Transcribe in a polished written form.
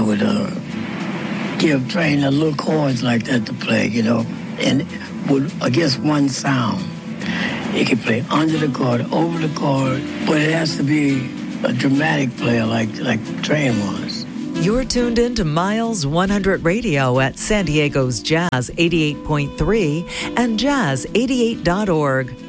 I would give Train the little chords like that to play, and with against one sound. He can play under the chord, over the chord, but it has to be a dramatic player like Train was. You're tuned in to Miles 100 Radio at San Diego's Jazz 88.3 and Jazz88.org.